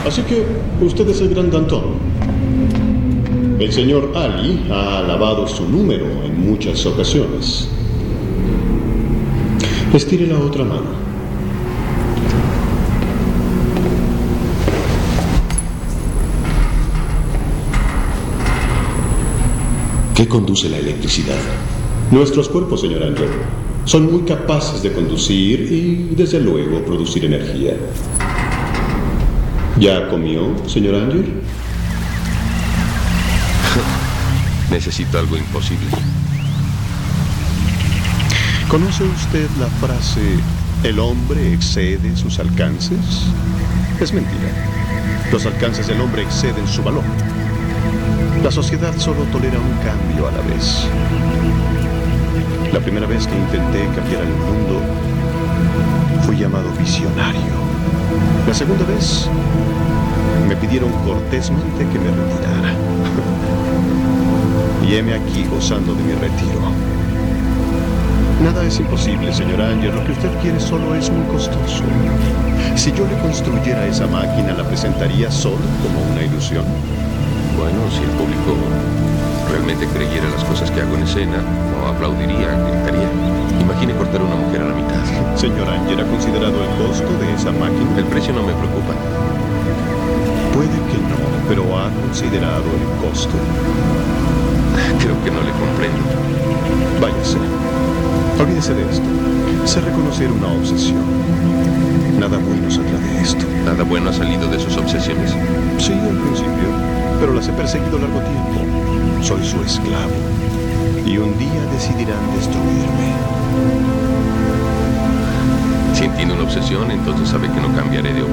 Así que usted es el gran Danton. El señor Ali ha alabado su número en muchas ocasiones. Estire la otra mano. ¿Qué conduce la electricidad? Nuestros cuerpos, señor Anger, son muy capaces de conducir y, desde luego, producir energía. ¿Ya comió, señor Anger? Necesito algo imposible. ¿Conoce usted la frase «el hombre excede sus alcances»? Es mentira. Los alcances del hombre exceden su valor. La sociedad solo tolera un cambio a la vez. La primera vez que intenté cambiar el mundo, fui llamado visionario. La segunda vez, me pidieron cortésmente que me retirara. Y heme aquí gozando de mi retiro. Nada es imposible, señor Anger. Lo que usted quiere solo es muy costoso. Si yo le construyera esa máquina, ¿la presentaría solo como una ilusión? Bueno, si el público realmente creyera las cosas que hago en escena, no aplaudiría, gritaría. Imagine cortar a una mujer a la mitad. Señor Anger, ¿ha considerado el costo de esa máquina? El precio no me preocupa. Puede que no, pero ha considerado el costo. Creo que no le comprendo. Váyase. Olvídese de esto. Sé reconocer una obsesión. Nada bueno saldrá de esto. ¿Nada bueno ha salido de sus obsesiones? Sí, al principio, pero las he perseguido largo tiempo. Soy su esclavo. Y un día decidirán destruirme. Si entiende una obsesión, entonces sabe que no cambiaré de opinión.